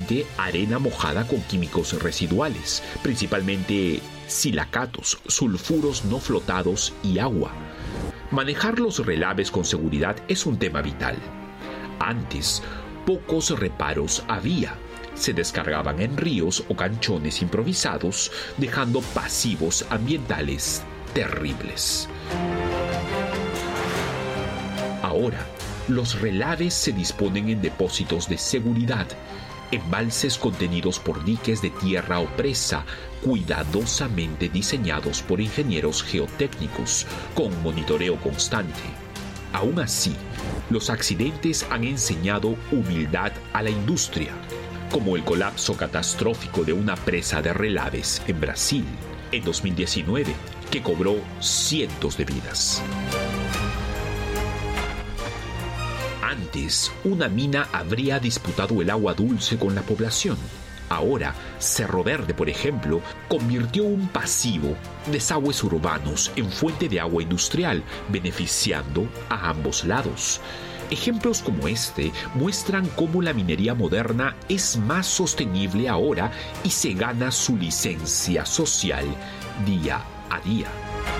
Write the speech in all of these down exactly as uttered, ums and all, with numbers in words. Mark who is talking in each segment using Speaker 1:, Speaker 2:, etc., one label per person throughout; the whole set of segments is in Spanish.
Speaker 1: básicamente arena mojada con químicos residuales, principalmente silicatos, sulfuros no flotados y agua. Manejar los relaves con seguridad es un tema vital. Antes, pocos reparos había. Se descargaban en ríos o canchones improvisados, dejando pasivos ambientales terribles. Ahora, los relaves se disponen en depósitos de seguridad, embalses contenidos por diques de tierra o presa, cuidadosamente diseñados por ingenieros geotécnicos, con monitoreo constante. Aún así, los accidentes han enseñado humildad a la industria, como el colapso catastrófico de una presa de relaves en Brasil en dos mil diecinueve, que cobró cientos de vidas. Antes, una mina habría disputado el agua dulce con la población. Ahora, Cerro Verde, por ejemplo, convirtió un pasivo desagües urbanos en fuente de agua industrial, beneficiando a ambos lados. Ejemplos como este muestran cómo la minería moderna es más sostenible ahora y se gana su licencia social día a día.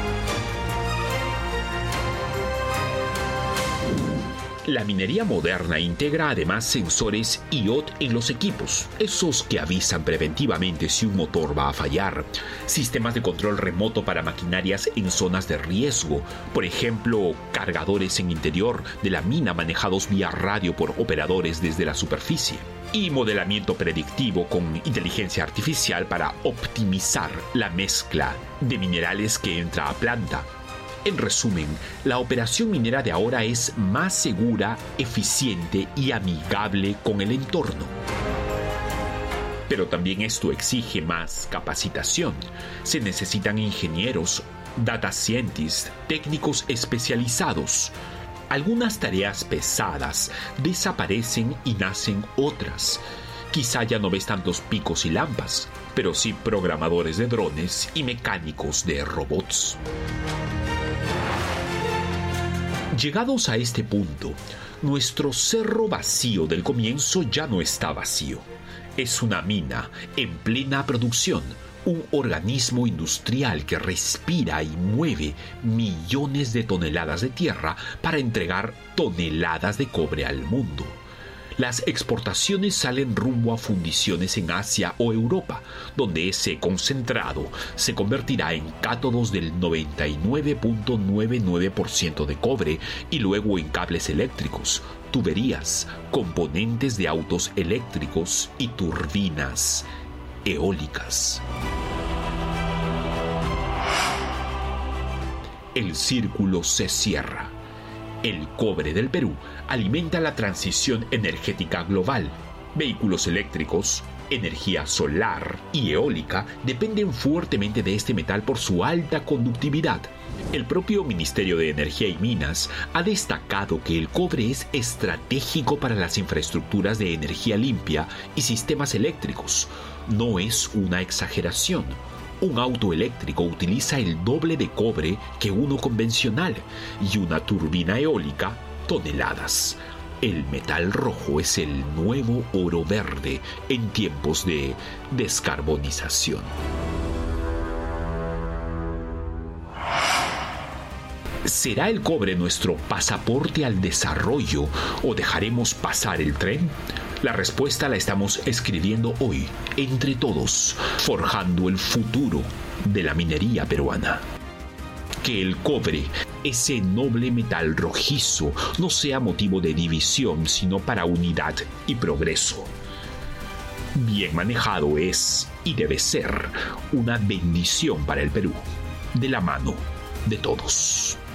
Speaker 1: La minería moderna integra además sensores I O T en los equipos, esos que avisan preventivamente si un motor va a fallar, sistemas de control remoto para maquinarias en zonas de riesgo, por ejemplo, cargadores en interior de la mina manejados vía radio por operadores desde la superficie, y modelamiento predictivo con inteligencia artificial para optimizar la mezcla de minerales que entra a planta. En resumen, la operación minera de ahora es más segura, eficiente y amigable con el entorno. Pero también esto exige más capacitación. Se necesitan ingenieros, data scientists, técnicos especializados. Algunas tareas pesadas desaparecen y nacen otras. Quizá ya no ves tantos picos y lampas, pero sí programadores de drones y mecánicos de robots. Llegados a este punto, nuestro cerro vacío del comienzo ya no está vacío. Es una mina en plena producción, un organismo industrial que respira y mueve millones de toneladas de tierra para entregar toneladas de cobre al mundo. Las exportaciones salen rumbo a fundiciones en Asia o Europa, donde ese concentrado se convertirá en cátodos del noventa y nueve punto noventa y nueve por ciento de cobre y luego en cables eléctricos, tuberías, componentes de autos eléctricos y turbinas eólicas. El círculo se cierra. El cobre del Perú alimenta la transición energética global. Vehículos eléctricos, energía solar y eólica dependen fuertemente de este metal por su alta conductividad. El propio Ministerio de Energía y Minas ha destacado que el cobre es estratégico para las infraestructuras de energía limpia y sistemas eléctricos. No es una exageración. Un auto eléctrico utiliza el doble de cobre que uno convencional y una turbina eólica, toneladas. El metal rojo es el nuevo oro verde en tiempos de descarbonización. ¿Será el cobre nuestro pasaporte al desarrollo o dejaremos pasar el tren? La respuesta la estamos escribiendo hoy, entre todos, forjando el futuro de la minería peruana. Que el cobre, ese noble metal rojizo, no sea motivo de división, sino para unidad y progreso. Bien manejado es, y debe ser, una bendición para el Perú, de la mano de todos.